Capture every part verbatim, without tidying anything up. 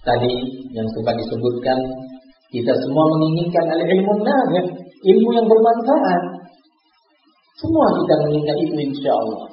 Tadi yang sempat disebutkan, kita semua menginginkan al-ilmu nafi', ilmu yang bermanfaat. Semua kita menginginkan itu insyaallah.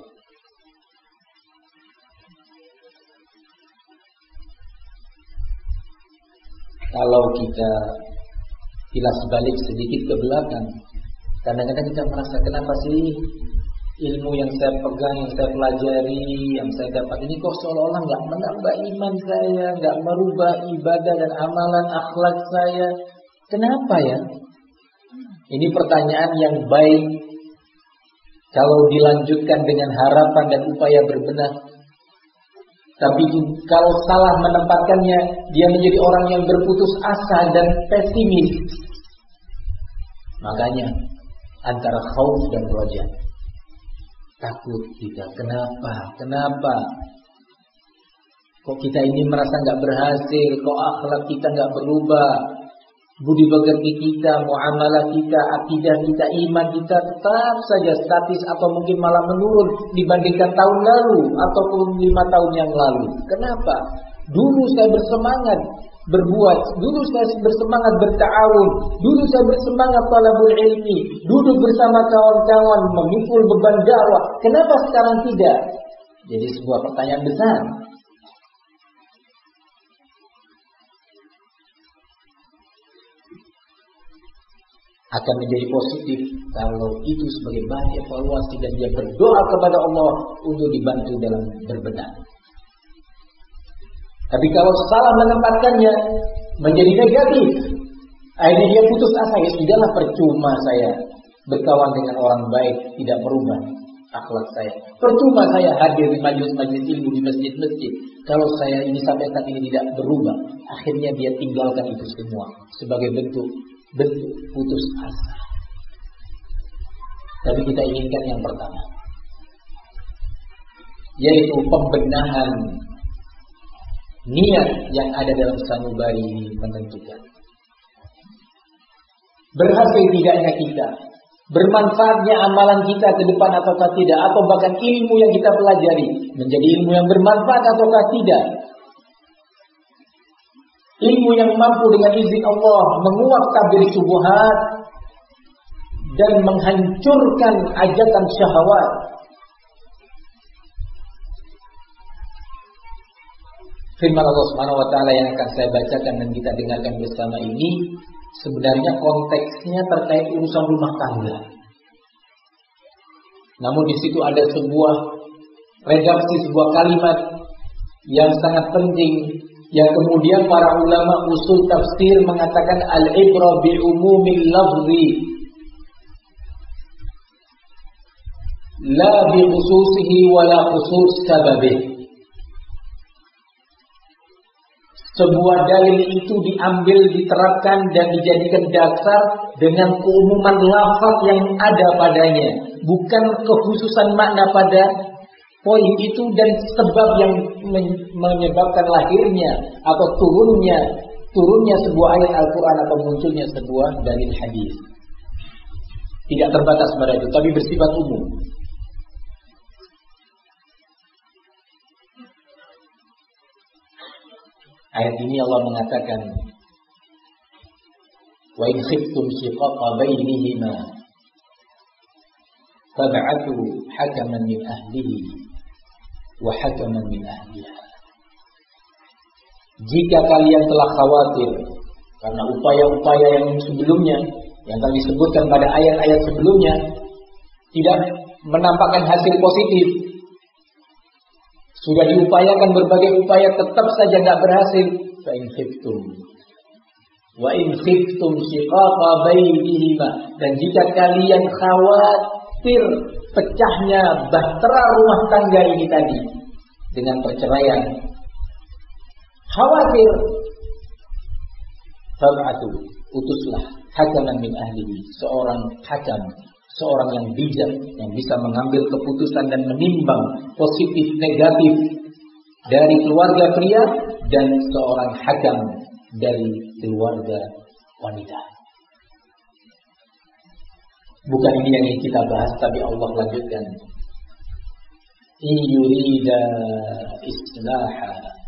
Kalau kita kilas balik sedikit ke belakang, kadang-kadang kita merasa kenapa sih ilmu yang saya pegang, yang saya pelajari, yang saya dapat ini kok seolah-olah nggak menambah iman saya, nggak merubah ibadah dan amalan akhlak saya. Kenapa ya? Ini pertanyaan yang baik kalau dilanjutkan dengan harapan dan upaya berbenah. Tapi kalau salah menempatkannya, dia menjadi orang yang berputus asa dan pesimis. Makanya antara khauf dan roja. Takut kita. Kenapa? Kenapa? Kok kita ini merasa nggak berhasil? Kok akhlak kita nggak berubah? Budi pekerti kita, muamalah kita, akidah kita, iman kita tetap saja statis atau mungkin malah menurun dibandingkan tahun lalu ataupun lima tahun yang lalu. Kenapa? Dulu saya bersemangat berbuat, dulu saya bersemangat berta'awun, dulu saya bersemangat talabul ilmi, duduk bersama kawan-kawan memikul beban dakwah. Kenapa sekarang tidak? Jadi sebuah pertanyaan besar. Akan menjadi positif kalau itu sebagai bahan evaluasi dan dia berdoa kepada Allah untuk dibantu dalam berbenah. Tapi kalau salah menempatkannya menjadi negatif, akhirnya dia putus asa. Ya sudahlah, percuma saya berkawan dengan orang baik tidak merubah akhlak saya. Percuma saya hadir di majelis-majelis ilmu di masjid-masjid kalau saya ini sampai saat ini tidak berubah. Akhirnya dia tinggalkan itu semua sebagai bentuk bentuk putus asa. Tapi kita inginkan yang pertama, yaitu pembenahan niat yang ada dalam sanubari ini menentukan berhasil tidaknya kita, bermanfaatnya amalan kita ke depan ataukah tidak, atau bahkan ilmu yang kita pelajari menjadi ilmu yang bermanfaat ataukah tidak. Ilmu yang mampu dengan izin Allah menguak tabir syubhat dan menghancurkan ajakan syahwat. Firman Allah Subhanahu wa taala yang akan saya bacakan dan kita dengarkan bersama ini sebenarnya konteksnya terkait urusan rumah tangga. Namun di situ ada sebuah redaksi, sebuah kalimat yang sangat penting, yang kemudian para ulama usul tafsir mengatakan al-ibra bi umumil lafzi la bi khususihi wala khusus sababih. Sebuah dalil itu diambil, diterapkan dan dijadikan dasar dengan keumuman lafaz yang ada padanya, bukan kekhususan makna pada poin itu dan sebab yang menyebabkan lahirnya atau turunnya turunnya sebuah ayat Al-Quran atau munculnya sebuah dalil hadis. Tidak terbatas pada itu, tapi bersifat umum. Ayat ini Allah mengatakan, wa in khiftum shiqaqa bainihima fab'athu hakaman min ahlihi wa hakaman min ahliha. Jika kalian telah khawatir karena upaya-upaya yang sebelumnya yang telah disebutkan pada ayat-ayat sebelumnya tidak menampakkan hasil positif, sudah diupayakan berbagai upaya tetap saja tidak berhasil, fa in khiftum wa in khiftum shiqaqa bainihima, dan jika kalian khawatir pecahnya bahtera rumah tangga ini tadi dengan perceraian, khawatir, fab'atu, utuslah hakaman min ahlihi, seorang hakam, seorang yang bijak yang bisa mengambil keputusan dan menimbang positif negatif dari keluarga pria, dan seorang hakam dari keluarga wanita. Bukan ini yang ingin kita bahas, tapi Allah lanjutkan, in yurida islaha